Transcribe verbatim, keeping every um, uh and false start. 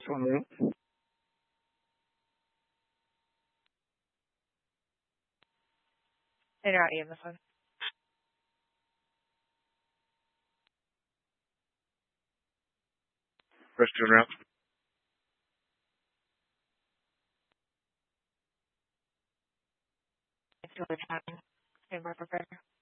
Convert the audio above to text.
One moment. Interrupt you on the phone. Rescue route. It's still time. And we're prepared.